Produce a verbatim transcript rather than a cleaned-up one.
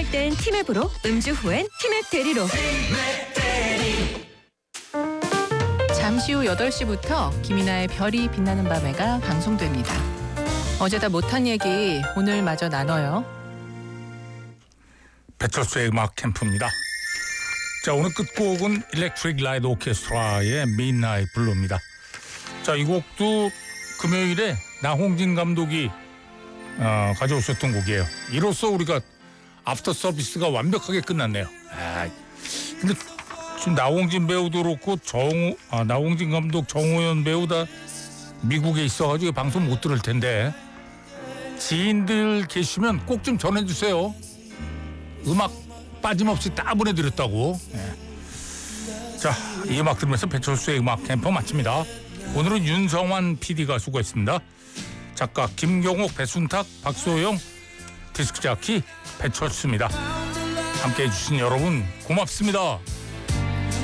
땐 티맵으로, 음주 후엔 티맵 대리로. 잠시 후 여덟 시부터 김이나의 별이 빛나는 밤에가 방송됩니다. 어제 다 못한 얘기 오늘 마저 나눠요. 배철수의 음악 캠프입니다. 자, 오늘 끝곡은 일렉트릭 라이트 오케스트라의 Midnight Blue입니다. 자, 이 곡도 금요일에 나홍진 감독이 어, 가져오셨던 곡이에요. 이로써 우리가 애프터 서비스가 완벽하게 끝났네요. 아, 근데 지금 나홍진 배우도 그렇고 정우, 아, 나홍진 감독, 정호연 배우 다 미국에 있어가지고 방송 못 들을 텐데 지인들 계시면 꼭 좀 전해주세요. 음악 빠짐없이 다 보내드렸다고. 네. 자, 이 음악 들으면서 배철수의 음악 캠프 마칩니다. 오늘은 윤성환 피디가 수고했습니다. 작가 김경옥, 배순탁, 박소영, 디스크 자키 배철수입니다. 함께해 주신 여러분 고맙습니다.